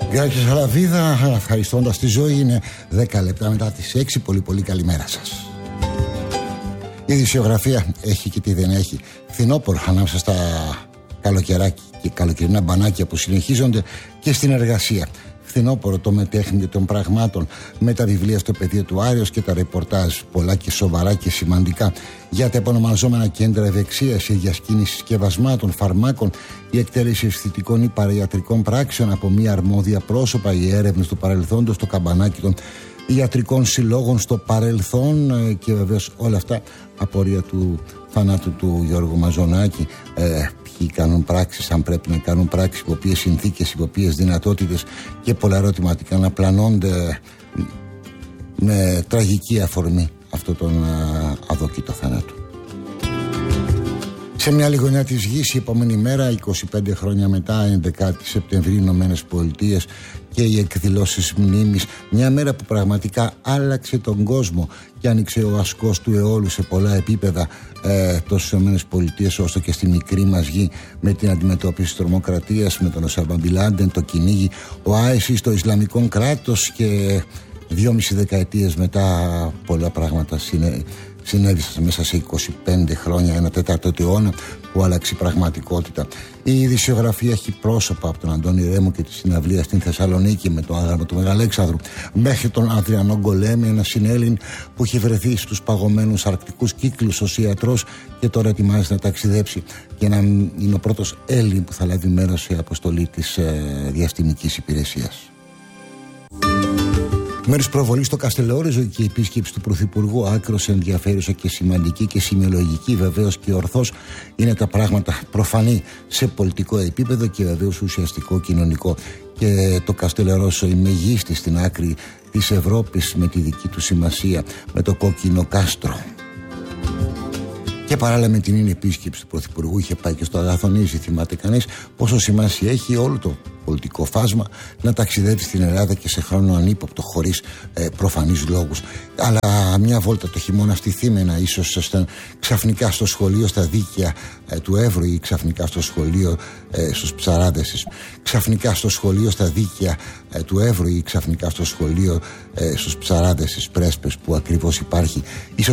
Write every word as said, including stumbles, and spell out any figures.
Γκράκη Σαλαβίδα, ευχαριστώντας τη ζωή. Είναι δέκα λεπτά μετά τις έξι. Πολύ πολύ καλημέρα σας. Η ειδησιογραφία έχει και τι δεν έχει. Φθινόπωρο ανάμεσα στα καλοκαιράκια και καλοκαιρινά μπανάκια που συνεχίζονται και στην εργασία. Φθινόπωρο το μετέχνη των πραγμάτων, με τα βιβλία στο πεδίο του Άριος και τα ρεπορτάζ πολλά και σοβαρά και σημαντικά για τα επωνομαζόμενα κέντρα ευεξίας, η διασκήνηση συσκευασμάτων, φαρμάκων, η εκτέλεση αισθητικών ή παραϊατρικών πράξεων από μία αρμόδια πρόσωπα, οι έρευνες του παρελθόντος, το καμπανάκι των ιατρικών συλλόγων στο παρελθόν και βεβαίως όλα αυτά απορία του θανάτου του Γιώργου Μαζονάκη. Ε, ποιοι κάνουν πράξεις, αν πρέπει να κάνουν πράξεις, υπό ποιες συνθήκες, υπό ποιες δυνατότητες και πολλά ερωτηματικά να πλανώνται με τραγική αφορμή αυτό τον αδόκητο θάνατο. Σε μια άλλη γωνιά της γης, η επόμενη μέρα, είκοσι πέντε χρόνια μετά, ενδεκάτη Σεπτεμβρίου, Ηνωμένες Πολιτείες και οι εκδηλώσεις μνήμης. Μια μέρα που πραγματικά άλλαξε τον κόσμο και άνοιξε ο ασκός του αιώλου σε πολλά επίπεδα, ε, τόσο στις Ηνωμένες Πολιτείες όσο και στη μικρή μας γη, με την αντιμετώπιση της τρομοκρατίας, με τον Οσάμα Μπιν Λάντεν, το κυνήγι, ο Άισις, το Ισλαμικό κράτος και δυόμιση δεκαετίες μετά πολλά πράγματα συνέ... συνέβησαν μέσα σε είκοσι πέντε χρόνια, ένα τέταρτο αιώνα που άλλαξε η πραγματικότητα. Η ειδησιογραφία έχει πρόσωπα από τον Αντώνη Ρέμο και τη συναυλία στην Θεσσαλονίκη με το άγαλμα του Μεγαλέξανδρου, μέχρι τον Αδριανό Γκολέμι, ένα συνέλλην που έχει βρεθεί στους παγωμένους αρκτικούς κύκλους ως ιατρός και τώρα ετοιμάζεται να ταξιδέψει και να είναι ο πρώτος Έλλην που θα λάβει μέρος σε αποστολή της ε, διαστημικής υπηρεσίας. Μέρος προβολή στο Καστελόριζο και η επίσκεψη του Πρωθυπουργού, άκρως ενδιαφέρουσα και σημαντική και σημειολογική, βεβαίως και ορθώς είναι τα πράγματα προφανή σε πολιτικό επίπεδο και βεβαίως ουσιαστικό κοινωνικό. Και το Καστελόριζο, η μεγίστη στην άκρη της Ευρώπης με τη δική του σημασία, με το κόκκινο κάστρο. Και παράλληλα με την επίσκεψη του Πρωθυπουργού είχε πάει και στο Αγαθονήσι, θυμάται κανείς πόσο σημασία έχει όλο το πολιτικό φάσμα να ταξιδεύει στην Ελλάδα και σε χρόνο ανύποπτο, χωρίς ε, προφανείς λόγους. Αλλά μια βόλτα το χειμώνα στη Θήμαινα, ίσως ώστε ξαφνικά στο σχολείο στα δίκαια ε, του Εύρου ή ξαφνικά στο σχολείο ε, στους Ψαράδες, ξαφνικά στο σχολείο στα δίκαια ε, του Εύρου ή ξαφνικά στο σχολείο ε, στους Ψαράδες, στις Πρέσπες που ακριβώς υπάρχει. Ίσως